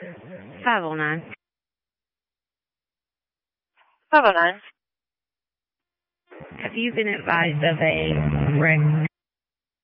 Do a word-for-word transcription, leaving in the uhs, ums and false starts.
five oh nine. five oh nine. Have you been advised of a wreck